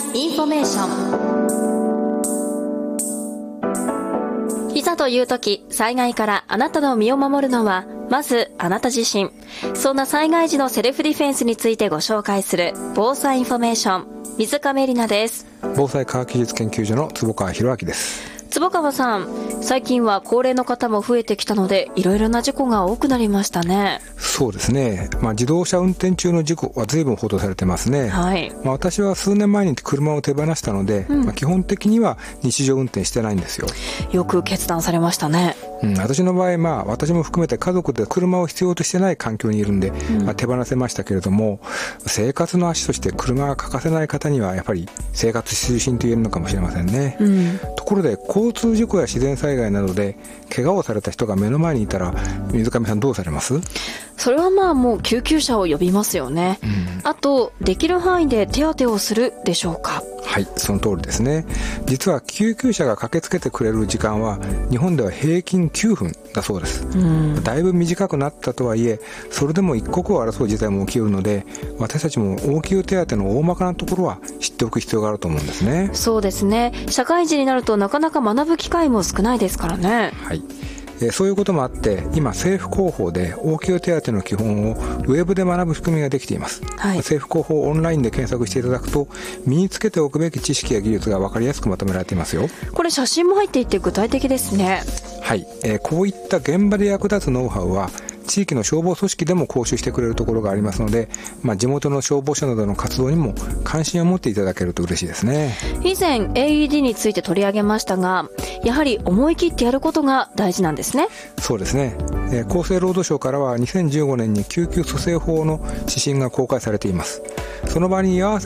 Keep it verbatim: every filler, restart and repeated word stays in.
インフォメーション。いざという時、災害からあなたの身を守るのはまずあなた自身。そんな災害時のセルフディフェンスについてご紹介する防災インフォメーション、水亀里奈です。 防災科学技術研究所の坪川博明です。 坪川さん、最近は高齢の方も増えてきたのでいろいろな事故が多くなりましたね。 そうですね、まあ、自動車運転中の事故は随分報道されてますね、 はいまあ、私は数年前に車を手放したので、うんまあ、基本的には日常運転してないんですよ。 よく決断されましたね。 うん、私の場合、まあ、私も含めて家族で車を必要としてない環境にいるんで、うんまあ、手放せましたけれども、生活の足として車が欠かせない方にはやっぱり生活必需品と言えるのかもしれませんね、うん、ところで交通事故や自然災害などで怪我をされた人が目の前にいたら水上さんどうされます？ それはまあもう救急車を呼びますよね、うん、あとできる範囲で手当てをするでしょうか？ はい、その通りですね。実は救急車が駆けつけてくれる時間は日本では平均きゅうふんだそうです、うん、だいぶ短くなったとはいえそれでも一刻を争う事態も起きるので私たちも応急手当の大まかなところは知っておく必要があると思うんですね。 そうですね、社会人になるとなかなか学ぶ機会も少ないですからね。 はい、そういうこともあって今政府広報で応急手当の基本をウェブで学ぶ仕組みができています、はい、政府広報オンラインで検索していただくと身につけておくべき知識や技術が分かりやすくまとめられていますよ。 これ写真も入っていて具体的ですね。 はい、えー、こういった現場で役立つノウハウは地域の消防組織でも講習してくれるところがありますので、まあ、地元の消防署などの活動にも関心を持っていただけると嬉しいですね。 以前 エーイーディー について取り上げましたがやはり思い切ってやることが大事なんですね。 そうですね、えー、厚生労働省からはにせんじゅうごねんに救急蘇生法の指針が公開されています。その場に居合わせ